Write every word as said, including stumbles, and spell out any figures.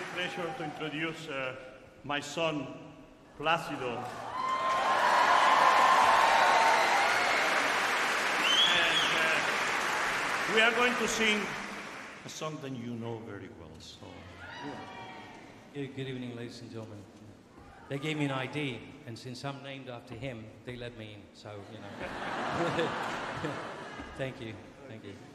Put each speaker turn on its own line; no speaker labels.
great pleasure to introduce uh, my son, Plácido. And uh, we are going to sing a song that you know very well. So,
Yeah, good evening, ladies and gentlemen. They gave me an I D, and since I'm named after him, they let me in. So, you know. Thank you. Thank you.